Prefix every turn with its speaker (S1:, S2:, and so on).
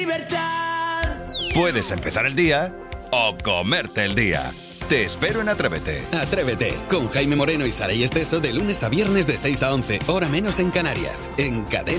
S1: Libertad.
S2: Puedes empezar el día o comerte el día. Te espero en Atrévete.
S3: Atrévete, con Jaime Moreno y Saray Esteso de lunes a viernes de 6 a 11, hora menos en Canarias, en Cadena.